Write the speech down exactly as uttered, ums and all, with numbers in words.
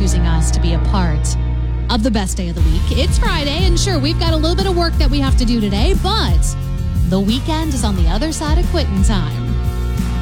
choosing us to be a part of the best day of the week. It's Friday, and sure, we've got a little bit of work that we have to do today, but the weekend is on the other side of quitting time.